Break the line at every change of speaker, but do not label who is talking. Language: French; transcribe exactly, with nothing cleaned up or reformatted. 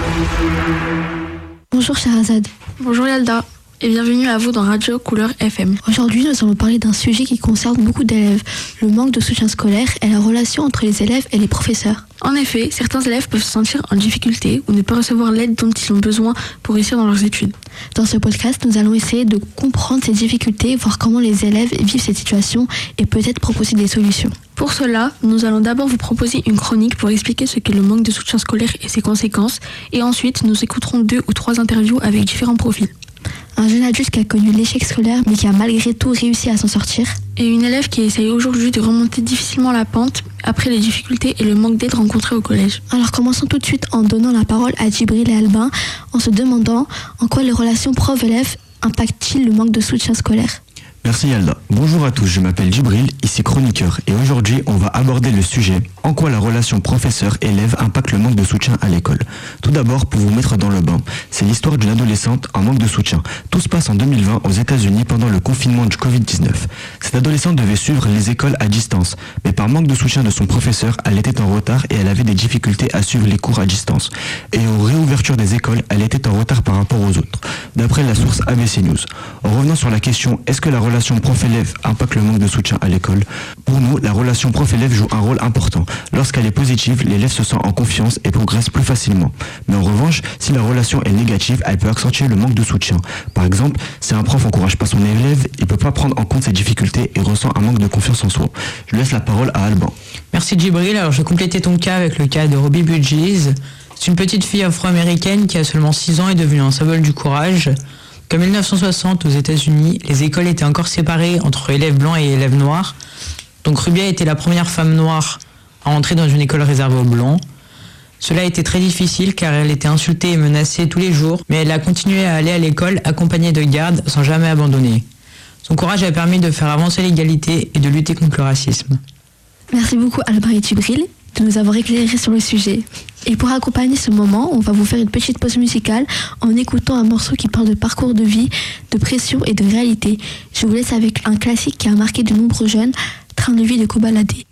Bonjour Shahrazad.
Bonjour Yalda et bienvenue à vous dans Radio Couleur F M.
Aujourd'hui, nous allons parler d'un sujet qui concerne beaucoup d'élèves, le manque de soutien scolaire et la relation entre les élèves et les professeurs.
En effet, certains élèves peuvent se sentir en difficulté ou ne pas recevoir l'aide dont ils ont besoin pour réussir dans leurs études.
Dans ce podcast, nous allons essayer de comprendre ces difficultés, voir comment les élèves vivent cette situation et peut-être proposer des solutions.
Pour cela, nous allons d'abord vous proposer une chronique pour expliquer ce qu'est le manque de soutien scolaire et ses conséquences, et ensuite nous écouterons deux ou trois interviews avec différents profils.
Un jeune adulte qui a connu l'échec scolaire mais qui a malgré tout réussi à s'en sortir.
Et une élève qui essaye aujourd'hui de remonter difficilement la pente après les difficultés et le manque d'aide rencontrés au collège.
Alors commençons tout de suite en donnant la parole à Djibril et Albin en se demandant en quoi les relations prof-élèves impactent-ils le manque de soutien scolaire.
Merci Yalda. Bonjour à tous, je m'appelle Djibril, ici chroniqueur, et aujourd'hui on va aborder le sujet « En quoi la relation professeur-élève impacte le manque de soutien à l'école ?» Tout d'abord, pour vous mettre dans le bain, c'est l'histoire d'une adolescente en manque de soutien. Tout se passe en deux mille vingt aux États-Unis pendant le confinement du covid dix-neuf. Cette adolescente devait suivre les écoles à distance, mais par manque de soutien de son professeur, elle était en retard et elle avait des difficultés à suivre les cours à distance. Et aux réouvertures des écoles, elle était en retard par rapport aux autres, d'après la source A B C News. En revenant sur la question « Est-ce que la relation La relation prof-élève impacte le manque de soutien à l'école? Pour nous, la relation prof-élève joue un rôle important. Lorsqu'elle est positive, l'élève se sent en confiance et progresse plus facilement. Mais en revanche, si la relation est négative, elle peut accentuer le manque de soutien. Par exemple, si un prof n'encourage pas son élève, il ne peut pas prendre en compte ses difficultés et ressent un manque de confiance en soi. Je laisse la parole à Alban.
Merci Djibril. Alors je vais compléter ton cas avec le cas de Robbie Bridges. C'est une petite fille afro-américaine qui a seulement six ans et est devenue un symbole du courage. Comme mille neuf cent soixante aux États-Unis, les écoles étaient encore séparées entre élèves blancs et élèves noirs. Donc Ruby a été la première femme noire à entrer dans une école réservée aux blancs. Cela a été très difficile car elle était insultée et menacée tous les jours, mais elle a continué à aller à l'école accompagnée de gardes sans jamais abandonner. Son courage a permis de faire avancer l'égalité et de lutter contre le racisme.
Merci beaucoup Albin et Djibril de nous avoir éclairé sur le sujet. Et pour accompagner ce moment, on va vous faire une petite pause musicale en écoutant un morceau qui parle de parcours de vie, de pression et de réalité. Je vous laisse avec un classique qui a marqué de nombreux jeunes, Train de vie de Kobalade.